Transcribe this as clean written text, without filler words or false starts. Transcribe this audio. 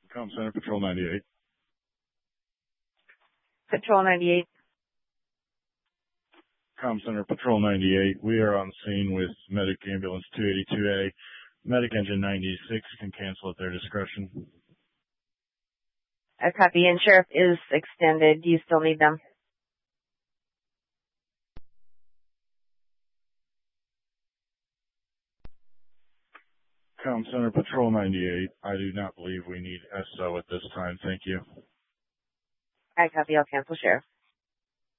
Com Center Patrol 98. Patrol 98. Com Center Patrol 98. We are on scene with Medic Ambulance 282A. Medic Engine 96 can cancel at their discretion. I copy. And Sheriff is extended. Do you still need them? Com Center Patrol 98. I do not believe we need SO at this time. Thank you. I copy. I'll cancel, Sheriff.